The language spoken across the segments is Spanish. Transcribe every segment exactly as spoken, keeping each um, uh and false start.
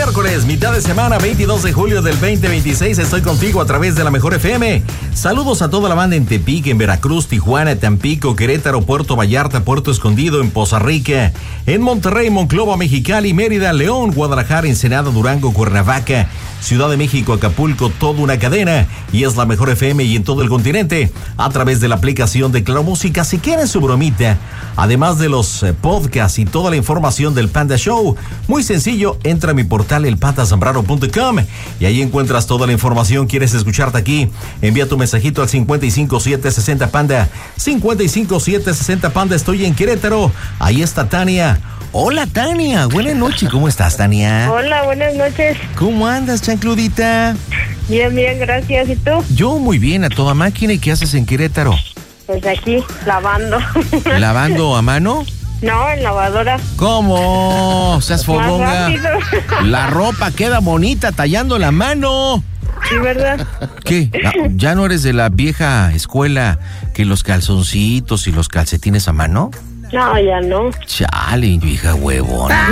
miércoles, mitad de semana, veintidós de julio del veinte veintiséis. Estoy contigo a través de la Mejor F M. Saludos a toda la banda en Tepic, en Veracruz, Tijuana, Tampico, Querétaro, Puerto Vallarta, Puerto Escondido, en Poza Rica, en Monterrey, Monclova, Mexicali, Mérida, León, Guadalajara, Ensenada, Durango, Cuernavaca, Ciudad de México, Acapulco, toda una cadena. Y es la Mejor F M y en todo el continente a través de la aplicación de Claro Música. Si quieren su bromita, además de los eh, podcasts y toda la información del Panda Show, muy sencillo, entra a mi portal el panda zambrano punto com y ahí encuentras toda la información. ¿Quieres escucharte aquí? Envía tu mensajito al cinco cinco siete sesenta Panda. cinco cinco siete sesenta Panda. Estoy en Querétaro. Ahí está Tania. Hola, Tania. Buenas noches. ¿Cómo estás, Tania? Hola, buenas noches. ¿Cómo andas, chancludita? Bien, bien, gracias. ¿Y tú? Yo muy bien, a toda máquina. ¿Y qué haces en Querétaro? Pues aquí, lavando. ¿Lavando a mano? No, en lavadora. ¿Cómo? Seas fodonga. La ropa queda bonita tallando la mano. Sí, ¿verdad? ¿Qué? ¿Ya no eres de la vieja escuela que los calzoncitos y los calcetines a mano? No, ya no. Chale, vieja huevona.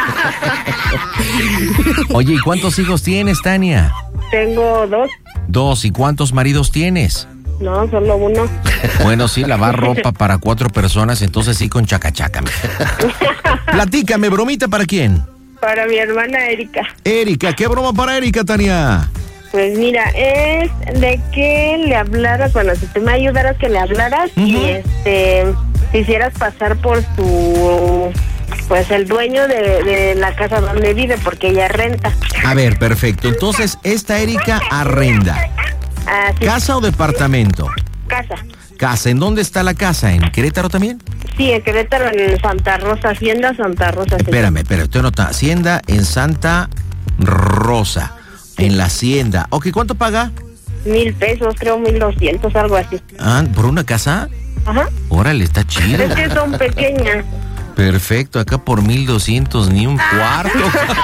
Oye, ¿y cuántos hijos tienes, Tania? Tengo dos. Dos. ¿Y cuántos maridos tienes? No, solo uno. Bueno, sí, lavar ropa para cuatro personas, entonces sí con chacachaca. Platícame, ¿bromita para quién? Para mi hermana Erika. Erika, ¿qué broma para Erika, Tania? Pues mira, es de que le hablaras, bueno, si tú me ayudaras que le hablaras uh-huh. y este, quisieras pasar por su, pues el dueño de, de la casa donde vive, porque ella renta. A ver, perfecto. Entonces, esta Erika arrenda. Ah, sí. ¿Casa o departamento? Casa. Casa. ¿En dónde está la casa? ¿En Querétaro también? Sí, en Querétaro, en Santa Rosa, Hacienda Santa Rosa. Espérame, espérame, usted nota, Hacienda en Santa Rosa, sí. En la Hacienda. Ok, ¿cuánto paga? Mil pesos, creo mil doscientos, algo así. Ah, ¿por una casa? Ajá. Órale, está chido. Es que son pequeñas. Perfecto, acá por mil doscientos, ni un cuarto.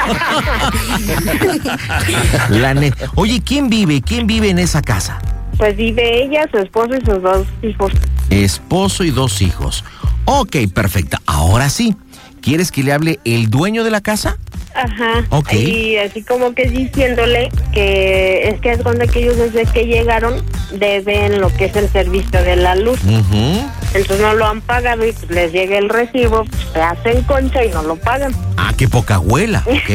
La ne- Oye, ¿quién vive? ¿Quién vive en esa casa? Pues vive ella, su esposo y sus dos hijos. Esposo y dos hijos. Ok, perfecto. Ahora sí, ¿quieres que le hable el dueño de la casa? Ajá. Ok. Y así como que diciéndole que es que es cuando que ellos desde que llegaron deben lo que es el servicio de la luz. Uh-huh. Entonces no lo han pagado y pues les llega el recibo, pues, se hacen concha y no lo pagan. Ah, qué poca abuela, ok.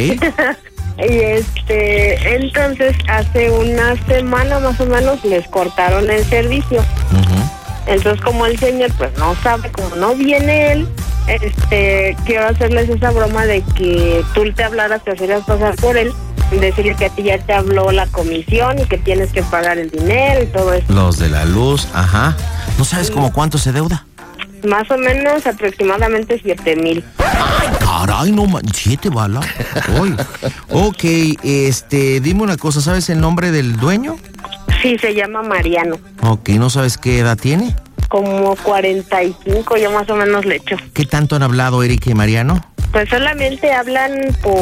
Y este, entonces hace una semana más o menos les cortaron el servicio. Uh-huh. Entonces como el señor pues no sabe, como no viene él, este, quiero hacerles esa broma de que tú te hablaras, te hacías pasar por él, decirle que a ti ya te habló la comisión y que tienes que pagar el dinero y todo eso. Los de la luz, ajá. ¿No sabes sí. Como cuánto se deuda? Más o menos aproximadamente siete mil. Ay, caray, no man, siete balas. Oye. Ok, este, dime una cosa, ¿sabes el nombre del dueño? Sí, se llama Mariano. Ok, ¿no sabes qué edad tiene? Como cuarenta y cinco, yo más o menos le echo. ¿Qué tanto han hablado Erika y Mariano? Pues solamente hablan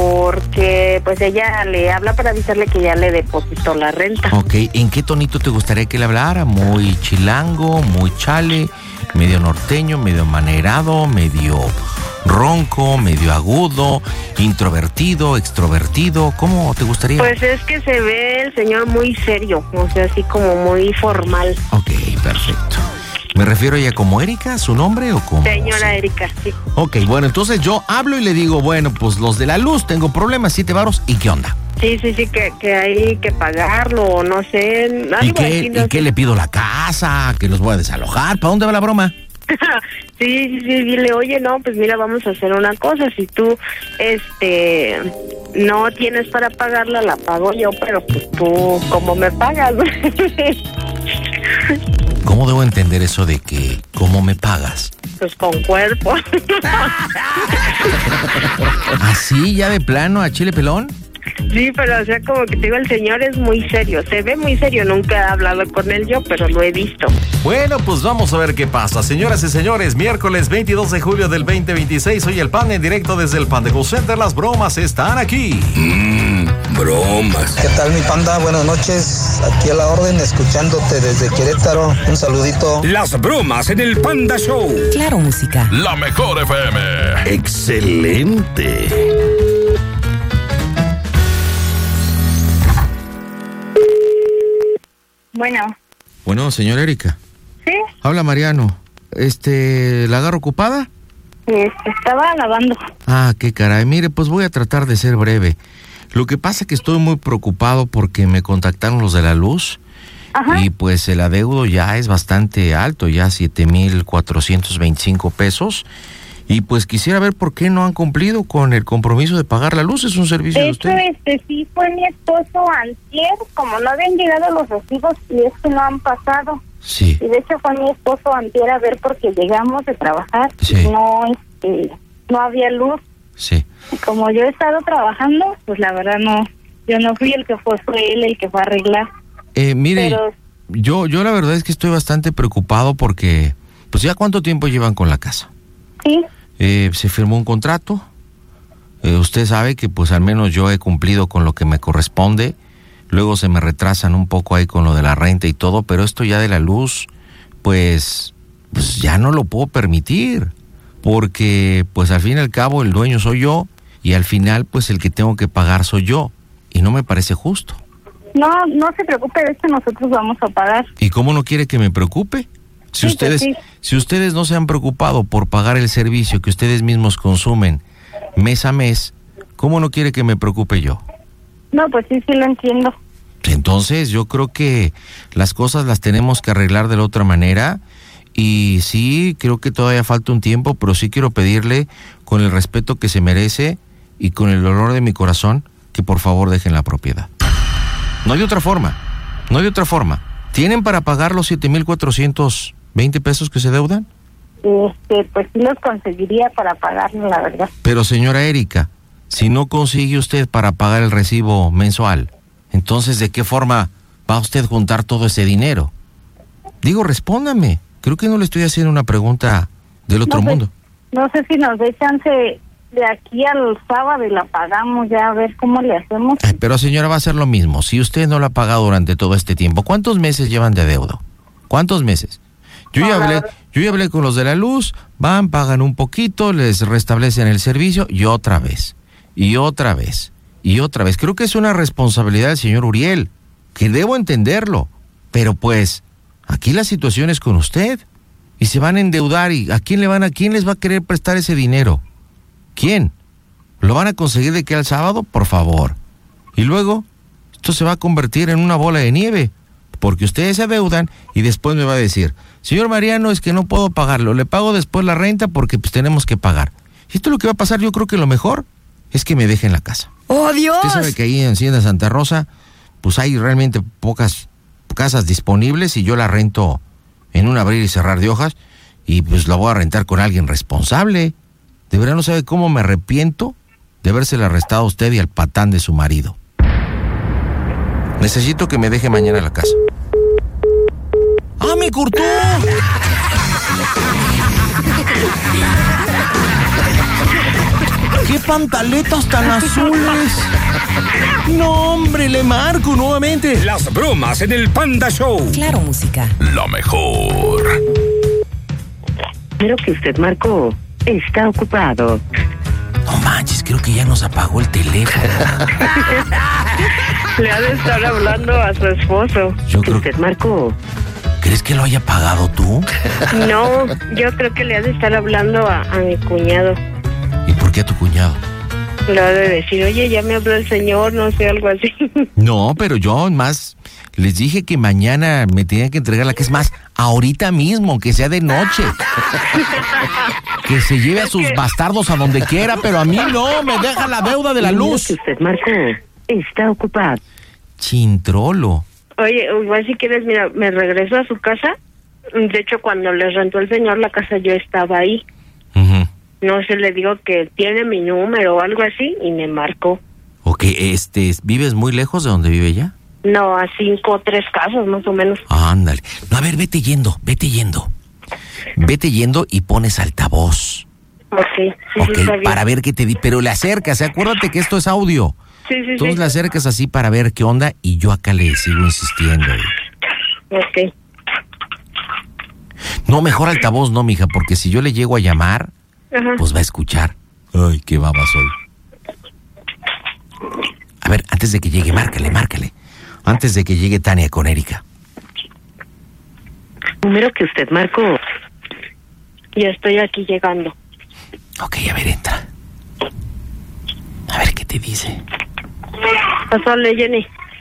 porque pues ella le habla para avisarle que ya le depositó la renta. Ok, ¿en qué tonito te gustaría que le hablara? ¿Muy chilango, muy chale, medio norteño, medio manerado, medio ronco, medio agudo, introvertido, extrovertido? ¿Cómo te gustaría? Pues es que se ve el señor muy serio, o sea, así como muy formal. Ok, perfecto. ¿Me refiero a ella como Erika, su nombre o como? Señora sí. Erika, sí. Ok, bueno, entonces yo hablo y le digo, bueno, pues los de la luz, tengo problemas, siete varos, ¿y qué onda? Sí, sí, sí, que, que hay que pagarlo, o no sé. Algo ¿Y qué, así, no ¿y sé. qué le pido la casa? ¿Que los voy a desalojar? ¿Para dónde va la broma? sí, sí, sí, dile, oye, no, pues mira, vamos a hacer una cosa, si tú, este, no tienes para pagarla, la pago yo, pero pues tú, ¿cómo me pagas? ¿Cómo debo entender eso de que, cómo me pagas? Pues con cuerpo. ¿Así, ya de plano, a chile pelón? Sí, pero o sea, como que te digo, el señor es muy serio, se ve muy serio, nunca he hablado con él yo, pero lo he visto. Bueno, pues vamos a ver qué pasa. Señoras y señores, miércoles veintidós de julio del veinte veintiséis, soy el Panda en directo desde el Panda Call Center. Las bromas están aquí. Mmm, bromas. ¿Qué tal, mi Panda? Buenas noches, aquí a la orden, escuchándote desde Querétaro. Un saludito. Las bromas en el Panda Show. Claro, música. La Mejor F M. Excelente. Bueno. Bueno, señora Erika. ¿Sí? Habla Mariano. Este, ¿la agarro ocupada? Este, estaba lavando. Ah, qué caray. Mire, pues voy a tratar de ser breve. Lo que pasa es que estoy muy preocupado porque me contactaron los de la luz. Ajá. Y pues el adeudo ya es bastante alto, ya siete mil cuatrocientos veinticinco pesos. Y pues quisiera ver por qué no han cumplido con el compromiso de pagar la luz. Es un servicio de, de usted. hecho, este sí fue mi esposo antier, como no habían llegado los recibos y es que no han pasado. Sí. Y de hecho fue mi esposo antier a ver porque llegamos de trabajar Sí. y no, este, no había luz. Sí. Y como yo he estado trabajando, pues la verdad no, yo no fui el que fue, fue él el que fue a arreglar. Eh, mire, Pero yo, yo la verdad es que estoy bastante preocupado porque, pues ya cuánto tiempo llevan con la casa. sí, Eh, se firmó un contrato. Eh, usted sabe que pues al menos yo he cumplido con lo que me corresponde. Luego se me retrasan un poco ahí con lo de la renta y todo, pero esto ya de la luz, pues, pues ya no lo puedo permitir. Porque pues al fin y al cabo el dueño soy yo y al final pues el que tengo que pagar soy yo. Y no me parece justo. no, no se preocupe, de hecho nosotros vamos a pagar. ¿Y cómo no quiere que me preocupe? Si Sí, ustedes, pues sí. si ustedes no se han preocupado por pagar el servicio que ustedes mismos consumen mes a mes, ¿cómo no quiere que me preocupe yo? No, pues sí, sí lo entiendo. Entonces yo creo que las cosas las tenemos que arreglar de la otra manera y sí, creo que todavía falta un tiempo, pero sí quiero pedirle con el respeto que se merece y con el dolor de mi corazón que por favor dejen la propiedad. No hay otra forma, no hay otra forma. ¿Tienen para pagar los siete mil cuatrocientos veinte pesos que se deudan? Este, pues sí los conseguiría para pagarlo, la verdad. Pero señora Erika, si no consigue usted para pagar el recibo mensual, entonces ¿de qué forma va usted a juntar todo ese dinero? Digo, respóndame. Creo que no le estoy haciendo una pregunta del otro no, pues, mundo. No sé si nos dé chance de aquí al sábado y la pagamos ya, a ver cómo le hacemos. Ay, pero señora, va a ser lo mismo. Si usted no la ha pagado durante todo este tiempo, ¿cuántos meses llevan de adeudo? ¿Cuántos meses? Yo ya hablé, yo ya hablé con los de la luz, van, pagan un poquito, les restablecen el servicio y otra vez, y otra vez, y otra vez. Creo que es una responsabilidad del señor Uriel, que debo entenderlo, pero pues, aquí la situación es con usted, y se van a endeudar, y ¿a quién le van a, quién les va a querer prestar ese dinero? ¿Quién? ¿Lo van a conseguir de aquí al sábado? Por favor. Y luego, esto se va a convertir en una bola de nieve, porque ustedes se adeudan y después me va a decir, señor Mariano, es que no puedo pagarlo, le pago después la renta porque pues tenemos que pagar. Y esto es lo que va a pasar. Yo creo que lo mejor es que me dejen la casa. ¡Oh, Dios! Usted sabe que ahí en Hacienda Santa Rosa, pues hay realmente pocas casas disponibles y yo la rento en un abrir y cerrar de hojas y pues la voy a rentar con alguien responsable. De verdad no sabe cómo me arrepiento de habérsela arrestado a usted y al patán de su marido. Necesito que me deje mañana la casa. ¡Ah, me cortó! ¡Qué pantaletas tan azules! No, hombre, le marco nuevamente. Las bromas en el Panda Show. Claro, música. La mejor. Pero que usted marcó está ocupado. No manches, creo que ya nos apagó el teléfono. Le ha de estar hablando a su esposo. Yo creo Usted marcó. ¿Crees que lo haya pagado tú? No, yo creo que le ha de estar hablando a, a mi cuñado. ¿Y por qué a tu cuñado? Le ha de decir, oye, ya me habló el señor, no sé, algo así. No, pero yo más les dije que mañana me tenían que entregar la que es más, ahorita mismo, que sea de noche. Que se lleve a sus bastardos a donde quiera, pero a mí no, me deja la deuda de la Número luz. que usted marcó está ocupado. Chintrolo. Oye, igual si quieres, mira, me regreso a su casa. De hecho, cuando les rentó el señor la casa, yo estaba ahí. Uh-huh. No sé, le digo que tiene mi número o algo así y me marcó. Ok, este, ¿vives muy lejos de donde vive ella? No, a cinco o tres casas más o menos. Ándale. No, a ver, vete yendo, vete yendo. Vete yendo y pones altavoz. Ok, sí, Ok, sí, está bien. para ver qué te di. Pero le acercas, ¿eh? Acuérdate que esto es audio. Sí, sí, Entonces sí. le acercas así para ver qué onda y yo acá le sigo insistiendo. Ok. No, mejor altavoz no, mija, porque si yo le llego a llamar, Ajá. pues va a escuchar. Ay, qué baba soy. A ver, antes de que llegue, márcale, márcale. Antes de que llegue Tania con Erika. Número que usted marcó. Ya estoy aquí llegando. Ok, a ver, entra. A ver qué te dice. Pásale, Jenny.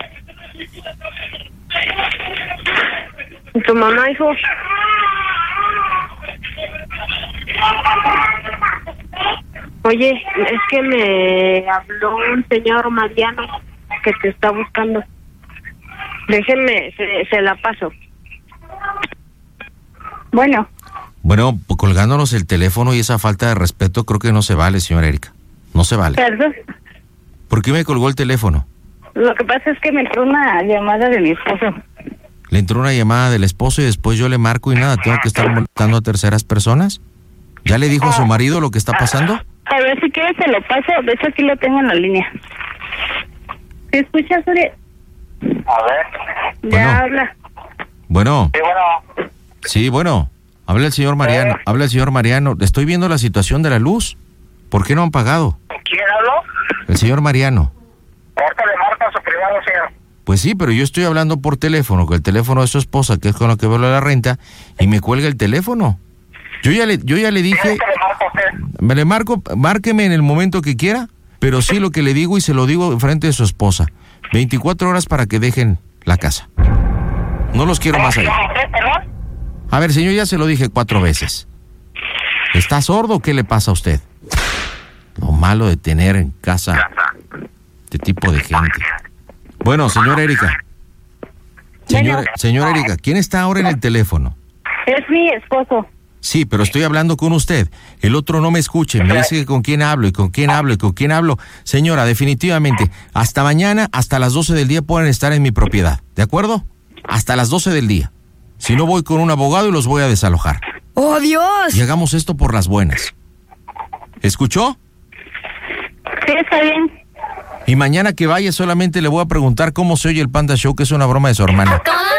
¿Y tu mamá, hijo? Oye, es que me habló un señor Mariano que te está buscando. Déjenme, se, se la paso. Bueno. Bueno, pues colgándonos el teléfono y esa falta de respeto creo que no se vale, señora Erika. No se vale. Perdón. ¿Por qué me colgó el teléfono? Lo que pasa es que me entró una llamada de mi esposo. Le entró una llamada del esposo y después yo le marco y nada, ¿tengo que estar molestando a terceras personas? ¿Ya le dijo a su marido lo que está pasando? A ver, si quieres se lo paso. De hecho, aquí lo tengo en la línea. ¿Te escuchas, Uri? A ver. Ya Bueno. habla. Bueno. Sí, bueno. Sí, bueno. Habla el señor Mariano. Habla el señor Mariano. Estoy viendo la situación de la luz. ¿Por qué no han pagado? ¿Quién habló? El señor Mariano. Ahorita le marca a su privado, señor. Pues sí, pero yo estoy hablando por teléfono, con el teléfono de su esposa, que es con lo que veo la renta, y me cuelga el teléfono. Yo ya le, yo ya le dije... ¿Quiere que le marque a usted? Me le marco, márqueme en el momento que quiera, pero sí lo que le digo y se lo digo enfrente de su esposa. veinticuatro horas para que dejen la casa. No los quiero más ahí. ¿Usted, perdón? A ver, señor, ya se lo dije cuatro veces. ¿Está sordo o qué le pasa a usted? Lo malo de tener en casa este tipo de gente. Bueno, señora Erika. Señora, señora Erika, ¿quién está ahora en el teléfono? Es mi esposo. Sí, pero estoy hablando con usted. El otro no me escuche. Me dice que con quién hablo y con quién hablo y con quién hablo. Señora, definitivamente, hasta mañana, hasta las doce del día pueden estar en mi propiedad. ¿De acuerdo? Hasta las doce del día. Si no, voy con un abogado y los voy a desalojar. ¡Oh, Dios! Y hagamos esto por las buenas. ¿Escuchó? Sí, está bien. Y mañana que vaya solamente le voy a preguntar cómo se oye el Panda Show, que es una broma de su hermana. ¿Cómo?